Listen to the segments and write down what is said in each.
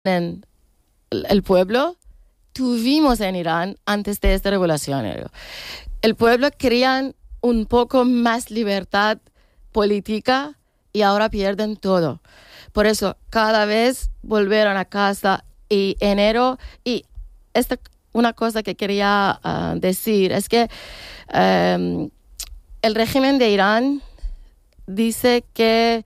en el pueblo tuvimos en Irán antes de esta revolución. El pueblo querían un poco más libertad política y ahora pierden todo. Por eso cada vez volvieron a casa y enero. Y una cosa que quería decir es que el régimen de Irán dice que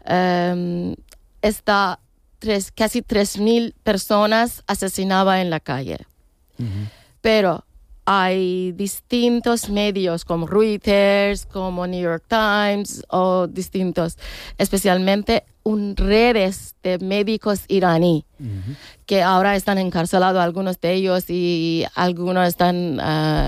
está casi 3,000 personas asesinadas en la calle. Uh-huh. Pero hay distintos medios como Reuters, como New York Times o distintos, especialmente redes de médicos iraní, uh-huh, que ahora están encarcelados algunos de ellos y algunos están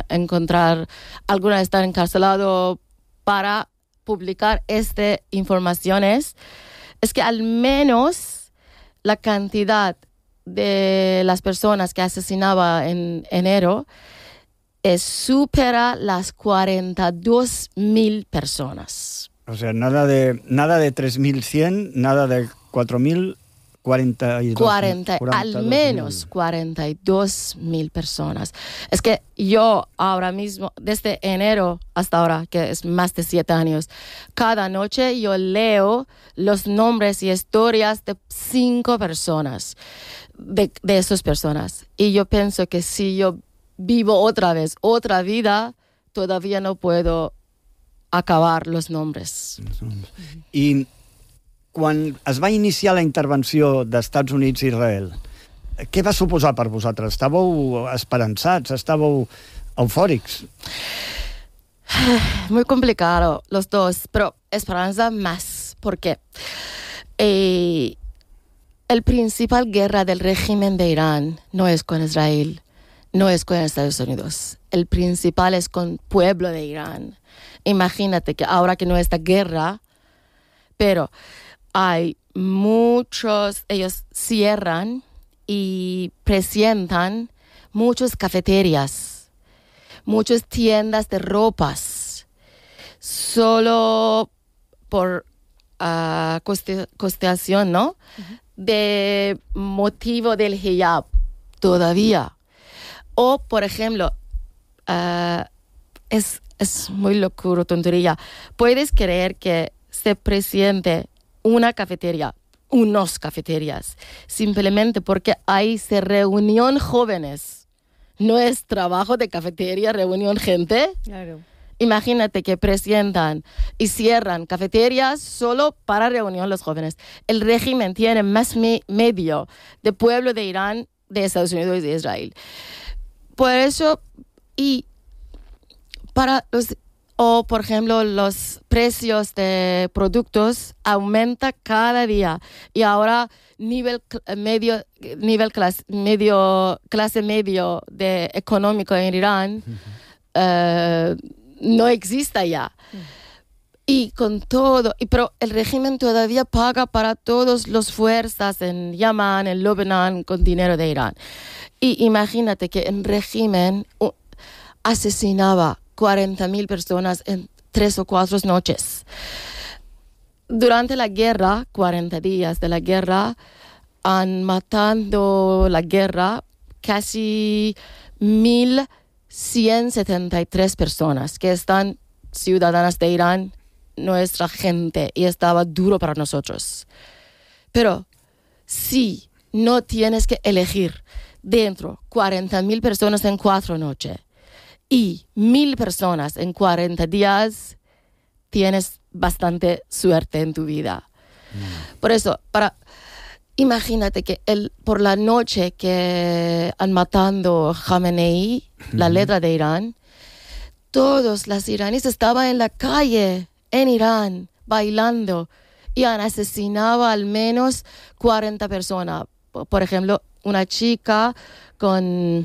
encarcelados para publicar estas informaciones. Es que al menos la cantidad de las personas que asesinaba en enero supera las 42,000 personas. O sea, nada de 3,100, nada de 4,000, 42. Al menos 42,000 personas. Es que yo ahora mismo, desde enero hasta ahora, que es más de 7 años, cada noche yo leo los nombres y historias de 5 personas, de esas personas. Y yo pienso que si yo vivo otra vida, todavía no puedo acabar los nombres. I quan es va iniciar la intervenció d'Estats Units i Israel, què va suposar per vosaltres? Estàveu esperançats? Estàveu eufòrics? Muy complicado los dos, pero esperanza más, porque el principal guerra del régimen de Irán no es con Israel, no es con Estados Unidos. El principal es con el pueblo de Irán. Imagínate que ahora que no está guerra, pero hay ellos cierran y presentan muchas cafeterías, muchas tiendas de ropas, solo por costeación, ¿no? Uh-huh. De motivo del hijab, todavía. O, por ejemplo, es muy locura, tontería. ¿Puedes creer que se presente unas cafeterías, simplemente porque ahí se reunión jóvenes? ¿No es trabajo de cafetería, reunión gente? Claro. Imagínate que presentan y cierran cafeterías solo para reunión los jóvenes. El régimen tiene más medio de pueblo de Irán, de Estados Unidos y de Israel. Por eso, por ejemplo, los precios de productos aumentan cada día. Y ahora clase medio de económico en Irán no existe ya. Y con todo, pero el régimen todavía paga para todas las fuerzas en Yemen, en Líbano, con dinero de Irán. Y imagínate que el régimen asesinaba 40,000 personas en 3 o 4 noches. Durante la guerra, 40 días de la guerra, han matado la guerra casi 1,173 personas que están ciudadanas de Irán, nuestra gente, y estaba duro para nosotros. Pero si no tienes que elegir dentro 40,000 personas en 4 noches y 1,000 personas en 40 días, tienes bastante suerte en tu vida. Por eso, imagínate que por la noche que han matado Khamenei, la letra de Irán, todos los iraníes estaban en la calle, en Irán, bailando, y han asesinado al menos 40 personas. Por ejemplo, una chica con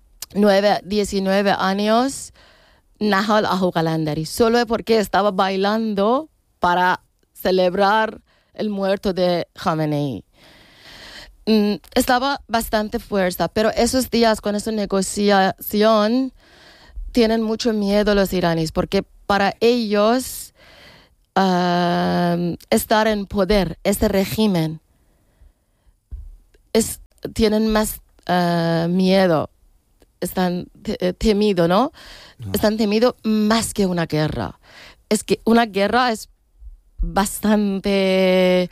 19 años, Nahal Ahugalandari, solo porque estaba bailando para celebrar el muerto de Khamenei. Estaba bastante fuerza, pero esos días con esa negociación tienen mucho miedo los iraníes, porque para ellos estar en poder, este régimen, tienen más miedo, están temido, ¿no? Están temido más que una guerra. Es que una guerra es bastante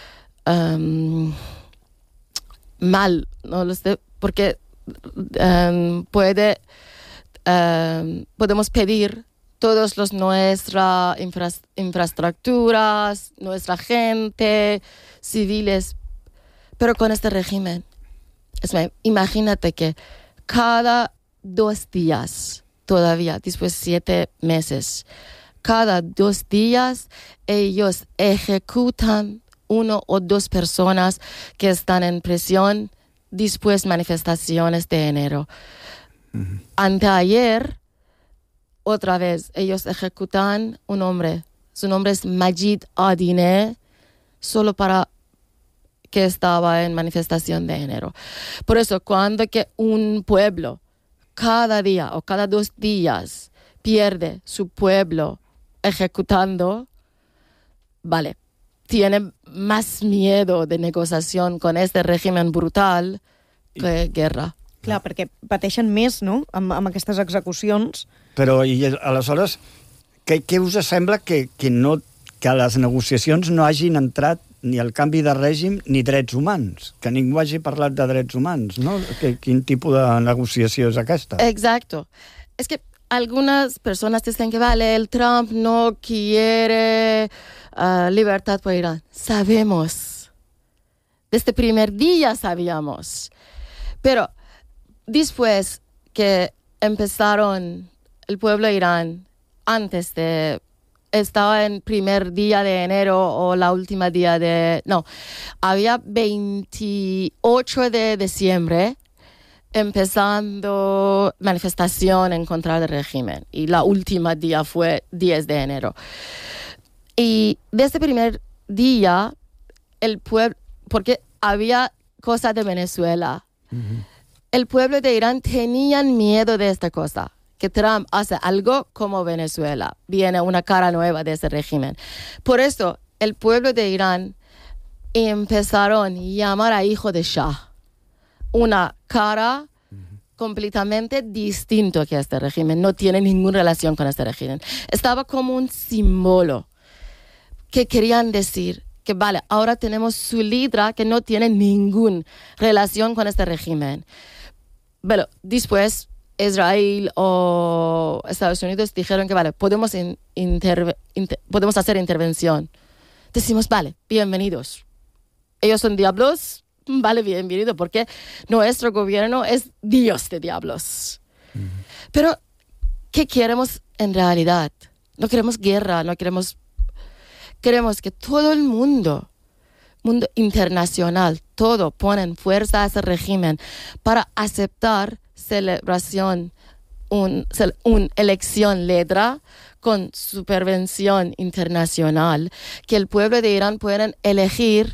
mal, ¿no? Porque podemos pedir todas nuestras infraestructuras, nuestra gente, civiles, pero con este régimen, imagínate que cada 2 días, todavía, después de 7 meses, cada 2 días ellos ejecutan 1 o 2 personas que están en prisión después de manifestaciones de enero. Anteayer, otra vez, ellos ejecutan un hombre. Su nombre es Majid Adine, solo para que estaba en manifestación de enero. Por eso, cuando que un pueblo cada día o cada 2 días pierde su pueblo ejecutando, vale, tiene más miedo de negociación con este régimen brutal que guerra. Clar, perquè pateixen més, no?, amb aquestes execucions. Però, i aleshores, què us sembla que les negociacions no hagin entrat ni el canvi de règim ni drets humans? Que ningú hagi parlat de drets humans, no? Quin tipus de negociació és aquesta? Exacto. Es que algunas personas dicen que, vale, el Trump no quiere libertad por Irán. Sabemos. Desde el primer día sabíamos. Pero después que empezaron el pueblo de Irán, antes de... Estaba en primer día de enero o la última día de... No, había 28 de diciembre empezando manifestación en contra del régimen. Y la última día fue 10 de enero. Y desde el primer día, el pueblo... Porque había cosas de Venezuela. Uh-huh. El pueblo de Irán tenían miedo de esta cosa. Que Trump hace algo como Venezuela. Viene una cara nueva de ese régimen. Por eso, el pueblo de Irán empezaron a llamar a hijo de Shah. Una cara completamente distinta que este régimen. No tiene ninguna relación con este régimen. Estaba como un símbolo que querían decir que, vale, ahora tenemos su líder que no tiene ninguna relación con este régimen. Pero después... Israel o Estados Unidos dijeron que, vale, podemos hacer intervención. Decimos, vale, bienvenidos. Ellos son diablos, vale, bienvenido, porque nuestro gobierno es Dios de diablos. Uh-huh. Pero, ¿qué queremos en realidad? No queremos guerra, queremos que todo el mundo internacional, todo, ponen fuerza a ese régimen para aceptar celebración, una elección libre con supervisión internacional, que el pueblo de Irán pueda elegir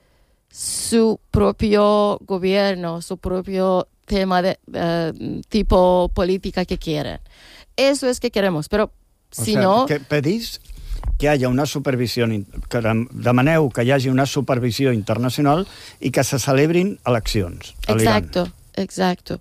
su propio gobierno, su propio tema de tipo política que quieren. Eso es que queremos, pero si no... Que pedís que hi hagi una supervisió, que demaneu que hi hagi una supervisió internacional i que se celebrin eleccions a l'Iran. Exacto.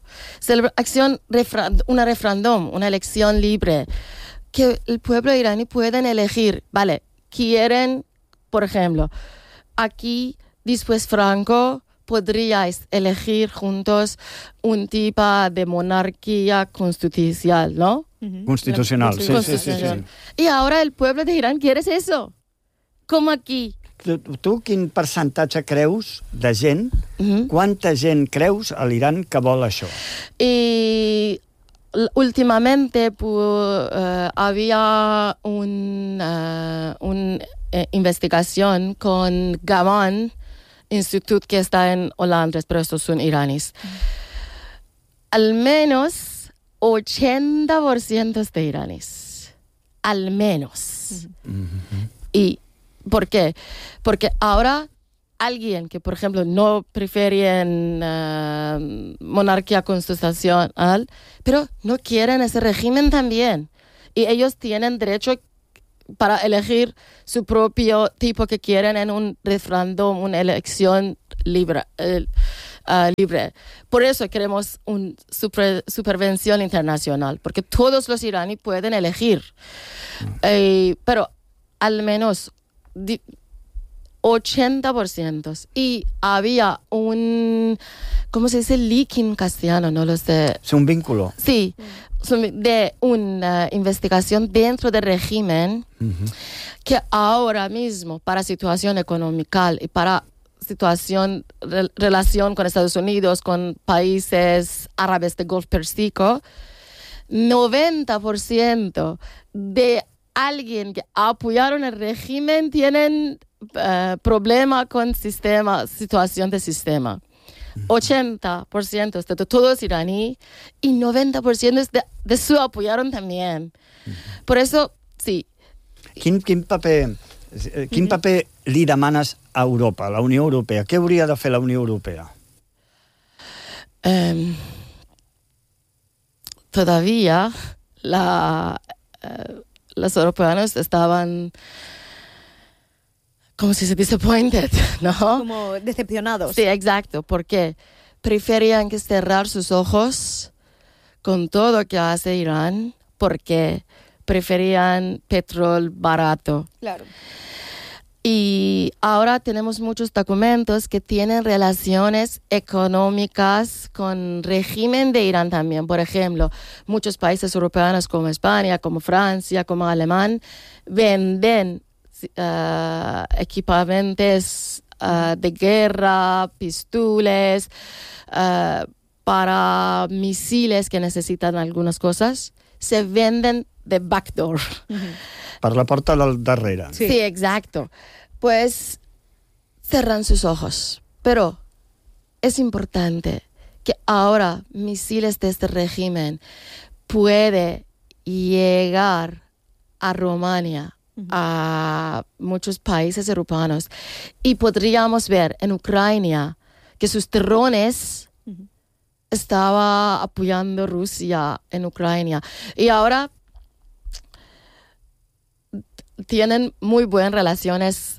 Una referéndum, una elección libre, que el pueblo iraní pueden elegir, vale, quieren, por ejemplo, aquí, después Franco, podríais elegir juntos un tipo de monarquía constitucional, ¿no? Constitucional, sí. Y ahora el pueblo de Irán quiere eso, como aquí. Tu quin percentatge creus de gent, quanta gent creus a l'Iran que vol això? Y últimamente había una investigación con Gaman Institute que está en Holanda, pero estos son iraníes. Al menos 80% de iraníes. Al menos. ¿Y por qué? Porque ahora alguien que, por ejemplo, no prefieren monarquía constitucional, pero no quieren ese régimen también. Y ellos tienen derecho para elegir su propio tipo que quieren en un referéndum, una elección libre. Por eso queremos una supervisión internacional, porque todos los iraníes pueden elegir. Pero al menos 80%. Y había ¿cómo se dice? Leak en castellano, no lo sé. Es un vínculo. Sí, de una investigación dentro del régimen que ahora mismo, para situación económica y para relación con Estados Unidos, con países árabes del Golfo Pérsico, 90% de alguien que apoyaron el régimen tienen problema con situación de sistema. 80% es de todos iraní y 90% es de su apoyaron también. Por eso, sí. Quin paper li demanes a Europa, a la Unió Europea? Què hauria de fer la Unió Europea? Todavía los europeos estaban, como si se disappointed, ¿no? Como decepcionados. Sí, exacto, porque preferían que cerrar sus ojos con todo lo que hace Irán, porque preferían petróleo barato. Claro. Y ahora tenemos muchos documentos que tienen relaciones económicas con el régimen de Irán también. Por ejemplo, muchos países europeos como España, como Francia, como Alemania, venden equipamientos de guerra, pistolas, para misiles que necesitan algunas cosas. Se venden de backdoor. Per la porta del darrere. Sí, exacto. Pues cerran sus ojos. Pero es importante que ahora misiles de este régimen puede llegar a Rumania, a muchos países europeos. Y podríamos ver en Ucrania que sus drones estaba apoyando a Rusia en Ucrania. Y ahora tienen muy buenas relaciones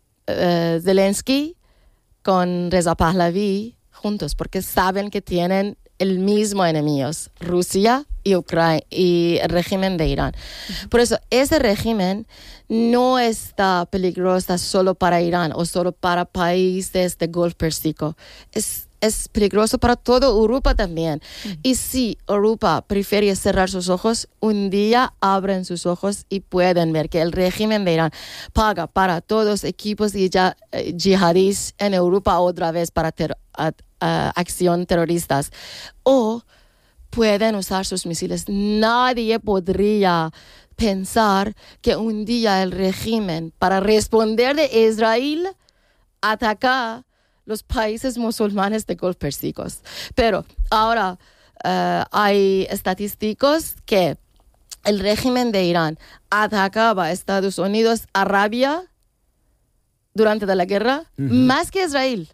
Zelensky con Reza Pahlavi juntos, porque saben que tienen el mismo enemigo, Rusia y Ucrania y el régimen de Irán. Por eso, ese régimen no está peligroso solo para Irán o solo para países del Golfo Pérsico. Es peligroso para toda Europa también. Y si Europa prefiere cerrar sus ojos, un día abren sus ojos y pueden ver que el régimen de Irán paga para todos los equipos yihadis en Europa otra vez para acción terroristas. O pueden usar sus misiles. Nadie podría pensar que un día el régimen, para responder de Israel, ataca los países musulmanes de Golfo Pérsico. Pero ahora hay estadísticos que el régimen de Irán atacaba a Estados Unidos, Arabia, durante la guerra, más que Israel.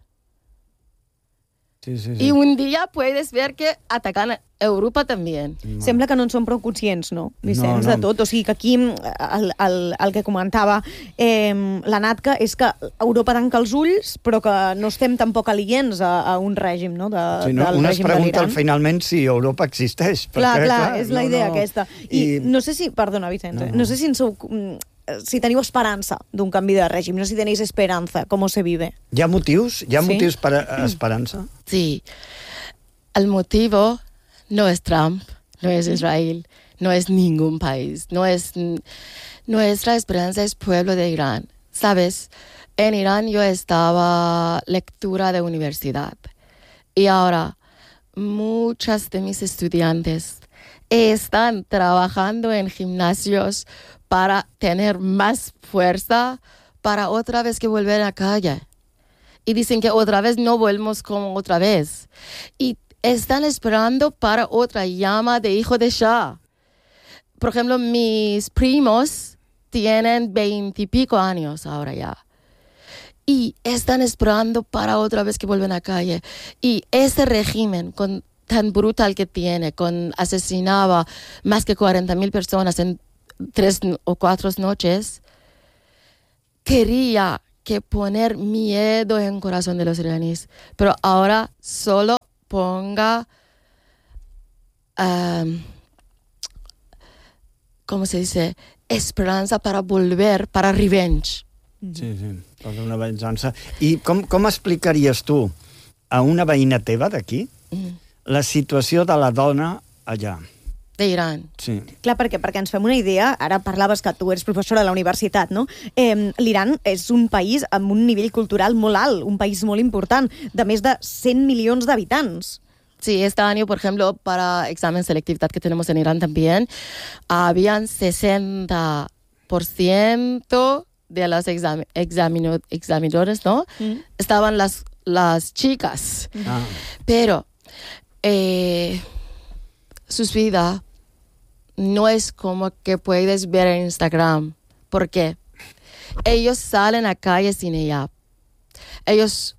Sí. I un dia puedes ver que atacan a Europa també. No. Sembla que no en som prou conscients, no, Vicenç, de tot. O sigui que aquí el que comentava la Natka és que Europa tanca els ulls, però que no estem tampoc aliens a un règim, no, del no, règim de l'Iran. Una es pregunta finalment si Europa existeix. Perquè, clar, és la idea aquesta. I no sé si, perdona, Vicenç, no sé si teniu esperança d'un canvi de règim, no sé si tenéis esperanza, com se vive. Hi ha motius? Hi ha motius per a esperança? Sí. El motivo no es Trump, no es Israel, no es ningún país, nuestra esperanza es pueblo de Irán. ¿Sabes? En Irán yo estaba lectura de universidad y ahora muchas de mis estudiantes están trabajando en gimnasios para tener más fuerza para otra vez que volver a la calle. Y dicen que otra vez no volvemos como otra vez. Y están esperando para otra llama de hijo de Shah. Por ejemplo, mis primos tienen 20 y pico años ahora ya. Y están esperando para otra vez que vuelvan a la calle. Y ese régimen tan brutal que tiene, asesinaba más que 40,000 personas en 3 o 4 noches, quería que poner miedo en el corazón de los iraníes, pero ahora solo ponga, ¿cómo se dice? Esperança para volver, para revenge. Sí, per una venjança. I com explicaries tu a una veïna teva d'aquí la situació de la dona allà? D'Iran. Sí. Clar, perquè ens fem una idea, ara parlaves que tu eres professora a la universitat, no? L'Iran és un país amb un nivell cultural molt alt, un país molt important, de més de 100 milions d'habitants. Sí, este año, por ejemplo, para examen selectividad que tenemos en Irán también, habían 60% de los examinadores, ¿no? Estaban las chicas. Pero sus vidas no es como que puedes ver en Instagram. ¿Por qué? Ellos salen a calle sin ella. Ellos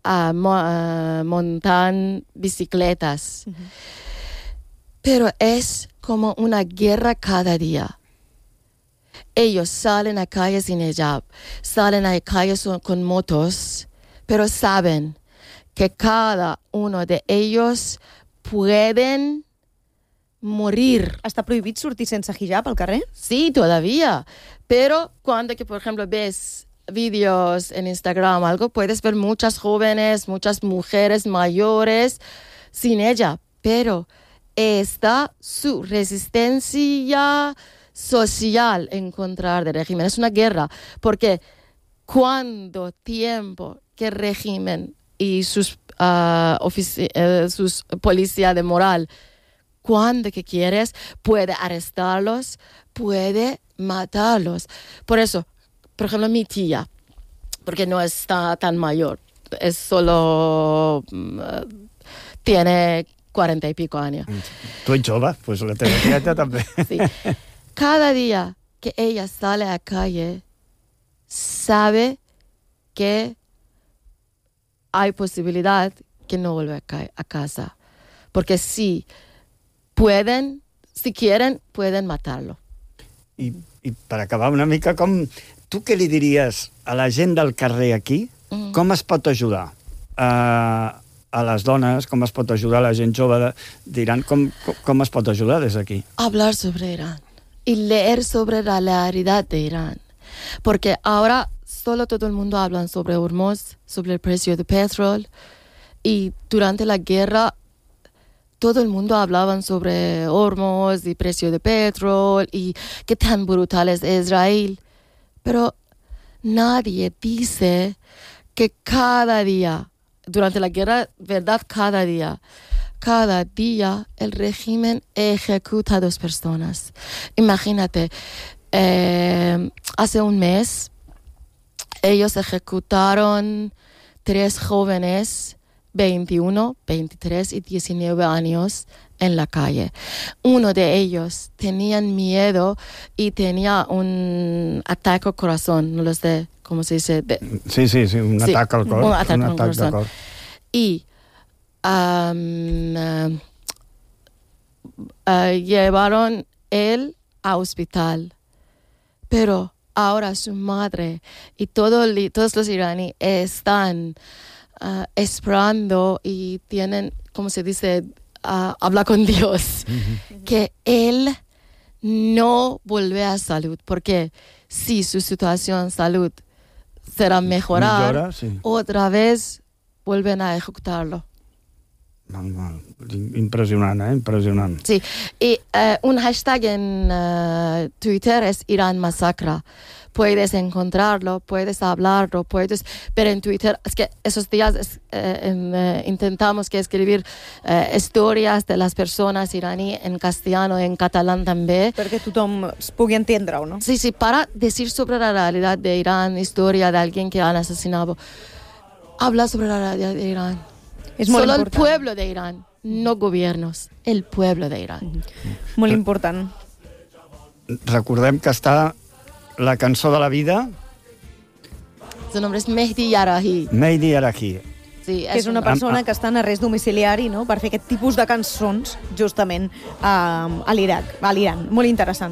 montan bicicletas. Pero es como una guerra cada día. Ellos salen a calle sin hijab, salen a calles con motos, pero saben que cada uno de ellos pueden morir. Està prohibit sortir sense hijab al carrer? Sí, todavía. Pero cuando, que por ejemplo, ves vídeos en Instagram, algo, puedes ver muchas jóvenes, muchas mujeres mayores sin ella. Pero está su resistencia social en contra del régimen. Es una guerra, porque cuando tiempo que el régimen y sus policía de moral, cuando que quieres, puede arrestarlos, puede matarlos. Por eso, por ejemplo, mi tía, porque no está tan mayor, es solo tiene 40 y pico años. Tu ets jove, pues la teva tieta també. Sí. Cada día que ella sale a la calle, sabe que hay posibilidad que no vuelva a casa. Porque si quieren, pueden matarlo. I per acabar una mica, tu què li diries a la gent del carrer aquí? Com es pot ajudar a les dones? Com es pot ajudar a la gent jove d'Iran? Com es pot ajudar des d'aquí? Hablar sobre Irán y leer sobre la realidad de Irán. Porque ahora solo todo el mundo habla sobre Hormuz, sobre el precio de petróleo. Y durante la guerra todo el mundo hablaba sobre Hormuz y precio de petróleo y qué tan brutal es Israel. Pero nadie dice que cada día, durante la guerra, ¿verdad? Cada día el régimen ejecuta a 2 personas. Imagínate, hace un mes ellos ejecutaron 3 jóvenes, 21, 23 y 19 años en la calle. Uno de ellos tenía miedo y tenía un ataque al corazón, no lo sé cómo se dice. Sí, un ataque al cor. Un ataque al corazón. Y llevaron él a hospital. Pero ahora su madre y todos los iraníes están esperando y tienen, ¿cómo se dice? Habla con Dios. Que él no vuelve a salud. Porque si su situación salud será mejorar, sí. Otra vez vuelven a ejecutarlo. Impressionant, impressionant. Sí, y un hashtag en Twitter es Irán Masacra. Puedes encontrarlo, puedes hablarlo, puedes ver en Twitter. Es que esos días intentamos que escribir historias de las personas iraníes en castellano, en catalán también. Perquè tothom es pugui entendre-ho, no? Sí, para decir sobre la realidad de Irán, historia de alguien que han asesinado. Habla sobre la realidad de Irán. És molt Solo important. el pueblo de Irán, no gobiernos, el pueblo de Irán. Molt important. Recordem que està la cançó de la vida, Su nombre es Mehdi Yarahi. Mehdi Yarahi. Sí, Que és una persona que està en arrest domiciliari, no?, per fer aquest tipus de cançons, justament, a l'Iraq, a l'Iran. Molt interessant.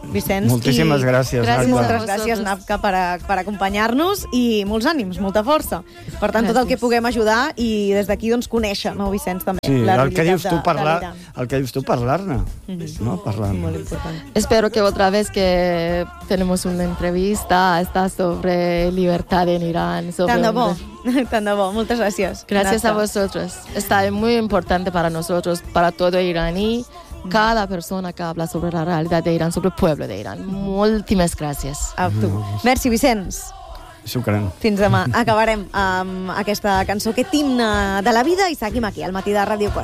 Vicenç. Moltíssimes gràcies, Gràcies Nafka. Moltes gràcies, Nafka, per acompanyar-nos i molts ànims, molta força. Per tant, tot el que puguem ajudar i des d'aquí doncs, conèixer, no, Vicenç, també. Sí, la el que dius tu, realitat d'Iran. el que dius tu, parlar-ne. No? Parlar-ne. Molt important. Espero que otra vez que tenemos una entrevista está sobre libertad en Irán. Sobre Tant de bo, tant de bo. Moltes gràcies. Gracias a Nafka. vosotros. Está muy importante para nosotros, para todo iraní, cada persona que habla sobre la realidad de Irán, sobre el pueblo de Irán. Múltimes gràcies. A tu. Merci, Vicenç. Shukran. Fins demà. Acabarem amb aquesta cançó, aquest himne de la vida, i seguim aquí, al Matí de Ràdio 4.